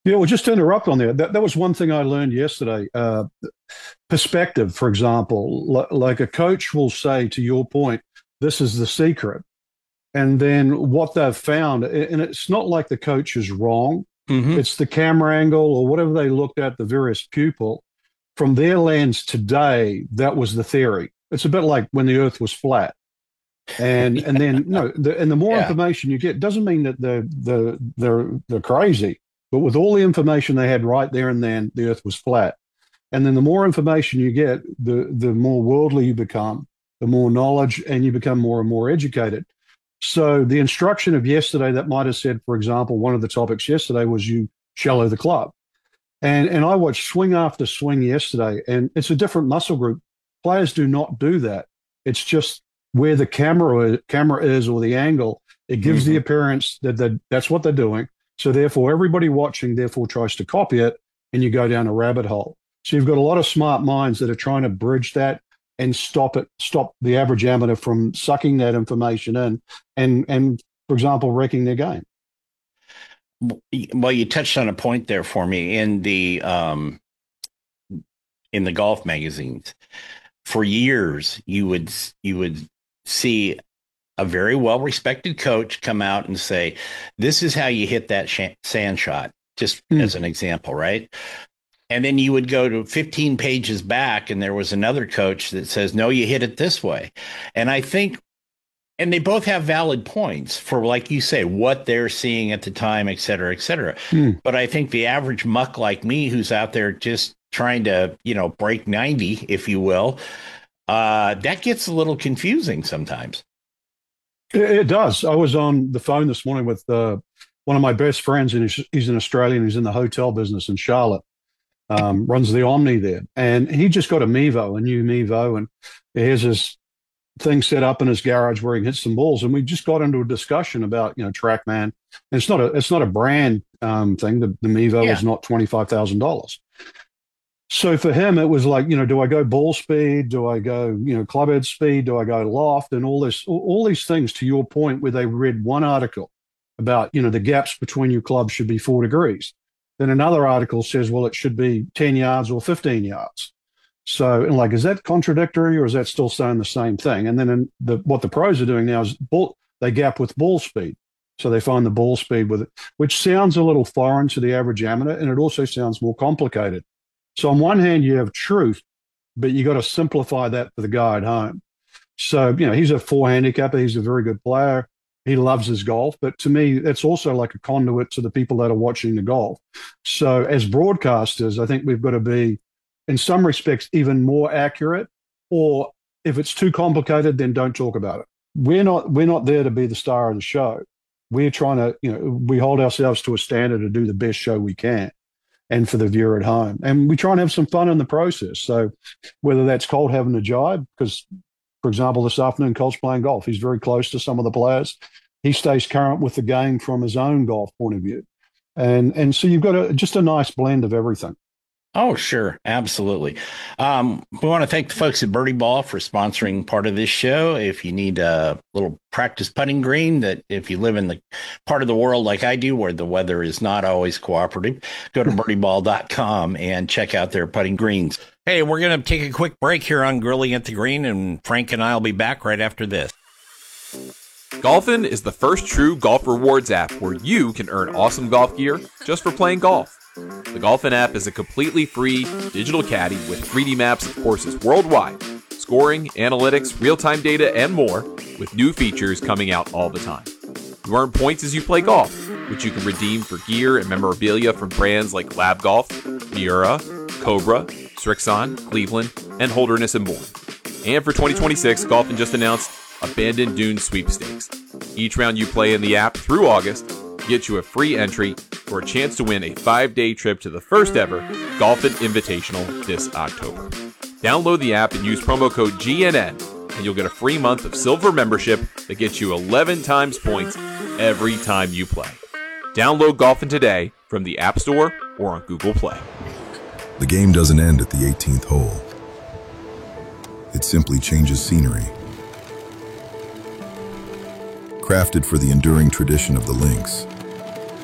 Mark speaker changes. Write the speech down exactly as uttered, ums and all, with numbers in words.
Speaker 1: Yeah, well, just to interrupt on there, that, that was one thing I learned yesterday. Uh, perspective, for example, L- like a coach will say, to your point, this is the secret. And then what they've found, and it's not like the coach is wrong,
Speaker 2: Hmm.
Speaker 1: it's the camera angle or whatever they looked at, the various pupil. From their lens today, that was the theory. It's a bit like when the earth was flat. And and then no, the, and the more
Speaker 2: Yeah.
Speaker 1: information you get doesn't mean that they're, they're, they're, they're crazy, but with all the information they had right there and then, the earth was flat. And then the more information you get, the, the more worldly you become, the more knowledge, and you become more and more educated. So the instruction of yesterday that might have said, for example, one of the topics yesterday was you shallow the club. And and I watched swing after swing yesterday, and it's a different muscle group. Players do not do that. It's just where the camera camera is or the angle. It gives the
Speaker 2: Hmm.
Speaker 1: appearance that that that's what they're doing. So therefore, everybody watching therefore tries to copy it, and you go down a rabbit hole. So you've got a lot of smart minds that are trying to bridge that and stop it, stop the average amateur from sucking that information in, and and for example, wrecking their game.
Speaker 2: Well, you touched on a point there for me in the um, in the golf magazines. For years, you would you would see a very well respected coach come out and say, "This is how you hit that sh- sand shot." Just
Speaker 1: Mm.
Speaker 2: as an example, right? And then you would go to fifteen pages back, and there was another coach that says, "No, you hit it this way." And I think and they both have valid points for, like you say, what they're seeing at the time, et cetera, et cetera.
Speaker 1: Mm.
Speaker 2: But I think the average muck like me who's out there just trying to, you know, break ninety, if you will, uh, that gets a little confusing sometimes.
Speaker 1: It, it does. I was on the phone this morning with uh, one of my best friends, and he's, he's an Australian. He's in the hotel business in Charlotte, um, runs the Omni there. And he just got a Mevo, a new Mevo, and he has his thing set up in his garage where he hits some balls. And we just got into a discussion about, you know, TrackMan. And it's not a it's not a brand um, thing. The, the Mevo
Speaker 2: Yeah.
Speaker 1: is not twenty-five thousand dollars. So for him, it was like, you know, do I go ball speed? Do I go, you know, club head speed? Do I go loft? And all this, all, all these things, to your point, where they read one article about, you know, the gaps between your clubs should be four degrees. Then another article says, well, it should be ten yards or fifteen yards. So, and like, is that contradictory or is that still saying the same thing? And then in the, what the pros are doing now is ball, they gap with ball speed. So they find the ball speed with it, which sounds a little foreign to the average amateur. And it also sounds more complicated. So on one hand, you have truth, but you got to simplify that for the guy at home. So, you know, he's a four handicapper. He's a very good player. He loves his golf. But to me, it's also like a conduit to the people that are watching the golf. So as broadcasters, I think we've got to be, in some respects, even more accurate. Or if it's too complicated, then don't talk about it. We're not we're not there to be the star of the show. We're trying to, you know, we hold ourselves to a standard to do the best show we can and for the viewer at home. And we try and have some fun in the process. So whether that's Colt having a jibe, because, for example, this afternoon, Colt's playing golf. He's very close to some of the players. He stays current with the game from his own golf point of view. And and so you've got a, just a nice blend of everything.
Speaker 2: Oh, sure. Absolutely. Um, we want to thank the folks at Birdie Ball for sponsoring part of this show. If you need a little practice putting green, that if you live in the part of the world like I do, where the weather is not always cooperative, go to birdie ball dot com and check out their putting greens. Hey, we're going to take a quick break here on Grilling at the Green, and Frank and I will be back right after this.
Speaker 3: Golfin is the first true golf rewards app where you can earn awesome golf gear just for playing golf. The Golfin app is a completely free digital caddy with three D maps of courses worldwide, scoring, analytics, real-time data, and more, with new features coming out all the time. You earn points as you play golf, which you can redeem for gear and memorabilia from brands like Lab Golf, Miura, Cobra, Strixon, Cleveland, and Holderness and Bourne. And for twenty twenty-six, Golfin just announced Abandoned Dunes Sweepstakes. Each round you play in the app through August gets you a free entry for a chance to win a five-day trip to the first ever Golfin Invitational this October. Download the app and use promo code G N N, and you'll get a free month of silver membership that gets you eleven times points every time you play. Download Golfin today from the App Store or on Google Play.
Speaker 4: The game doesn't end at the eighteenth hole. It simply changes scenery. Crafted for the enduring tradition of the links,